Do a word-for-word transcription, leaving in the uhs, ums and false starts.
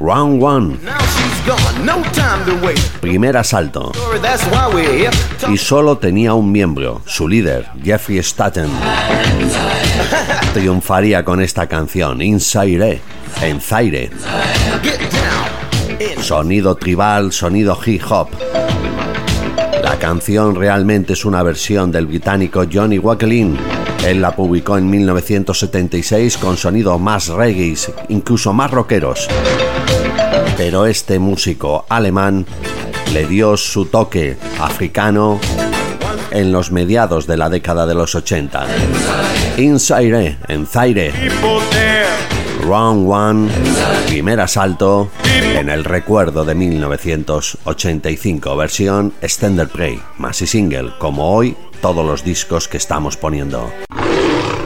Round One. Primer asalto. Y solo tenía un miembro, su líder, Jeffrey Staten. Triunfaría con esta canción, Inside, en Zaire. Sonido tribal, sonido hip hop. La canción realmente es una versión del británico Johnny Wakelin. Él la publicó en mil novecientos setenta y seis con sonidos más reggae, incluso más rockeros. Pero este músico alemán le dio su toque africano en los mediados de la década de los ochenta. Inside, en Zaire. Round One, primer asalto, en el recuerdo de mil novecientos ochenta y cinco, versión Extended Play, más y single, como hoy todos los discos que estamos poniendo.